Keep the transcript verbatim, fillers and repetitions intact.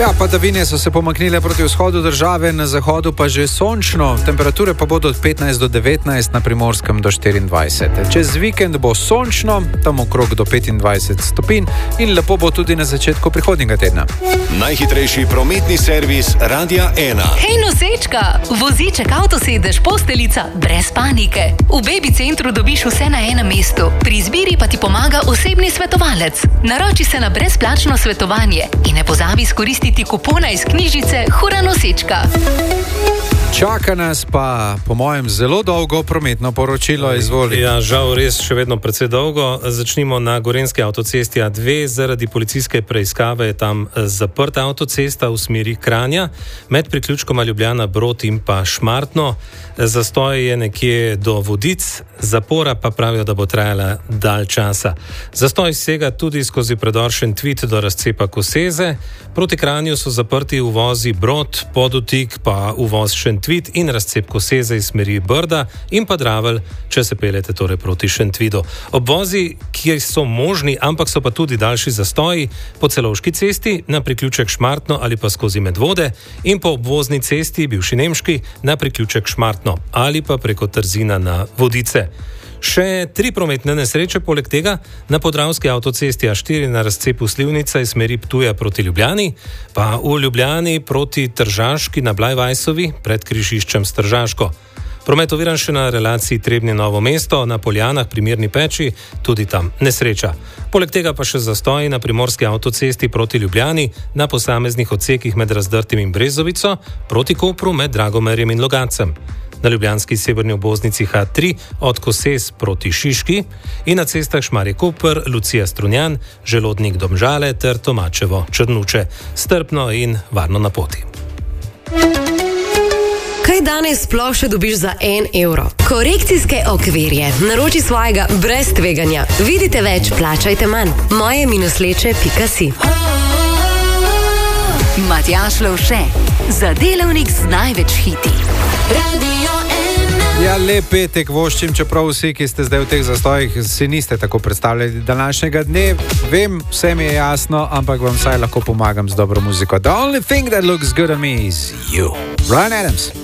Ja, padavine so se pomaknile proti vzhodu države, na zahodu pa že sončno. Temperature pa bodo od petnajst do devetnajst, na Primorskem do štiriindvajset. Čez vikend bo sončno, tam okrog do petindvajset stopinj in lepo bo tudi na začetku prihodnjega tedna. Najhitrejši prometni servis Radia ena. Hej nosečka, voziček, avtosedež, posteljica, brez panike. V Baby centru dobiš vse na enem mestu. Pri izbiri pa ti pomaga osebni svetovalec. Naroči se na brezplačno svetovanje in ne pozabi izkoristiti kupona iz knjižice Hura nosečka. Čaka nas pa, po mojem, zelo dolgo prometno poročilo, izvoli. Ja, žal res še vedno precej dolgo. Začnimo na Gorenjski avtocesti A dve. Zaradi policijske preiskave je tam zaprta avtocesta v smeri Kranja, med priključkoma Ljubljana Brod in pa Šmartno. Zastoj je nekje do Vodic, zapora pa pravijo, da bo trajala dalj časa. Zastoj sega tudi skozi predor Šentvid do razcepa Koseze. Proti Kranju so zaprti uvozi Brod, Podotik pa uvoz Šentvid in razcep Koseze iz smeri Brda in pa Dravelj, če se peljete torej proti Šentvidu. Obvozi, ki so možni, ampak so pa tudi daljši zastoji, po Celovški cesti na priključek Šmartno ali pa skozi Medvode in po obvozni cesti, bivši nemški, na priključek Šmartno ali pa preko Trzina na Vodice. Še tri prometne nesreče poleg tega na Podravski avtocesti A štiri na razcepu Slivnica iz smeri Ptuja proti Ljubljani, pa v Ljubljani proti Tržaški na Blajvajsovi pred križiščem s Tržaško. Promet oviran še na relaciji Trebnje-Novo mesto, na Poljanah pri Mirni Peči, tudi tam nesreča. Poleg tega pa še zastoji na Primorski avtocesti proti Ljubljani, na posameznih odsekih med Razdrtim in Brezovico, proti Kopru med Dragomerjem in Logatcem. Na ljubljanski severni obvoznici H tri od Koses proti Šiški in na cestah Šmarje-Koper, Lucija Strunjan, Želodnik Domžale ter Tomačevo Črnuče. Strpno in varno na poti. Kaj danes sploh še dobiš za en evro? Korekcijske okvirje. Naroči svojega brez tveganja. Vidite več, plačajte manj. moje minusleče pika si. Matjaž Lovše, za delavnik z največ hiti. Radio ena. Ja, lep petek voščim, čeprav vsi, ki ste zdaj v teh zastojih, si niste tako predstavljali današnjega dne. Vem, vse mi je jasno, ampak vam vsaj lahko pomagam z dobro muziko. The only thing that looks good on me is you. Bryan Adams.